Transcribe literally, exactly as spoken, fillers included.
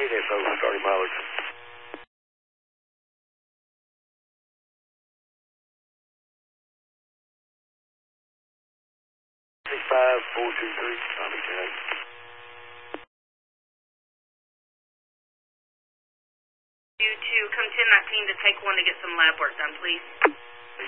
eight info, starting mileage. six five four two three, Tommy ten eight. You to come ten nineteen to take one to get some lab work done, please.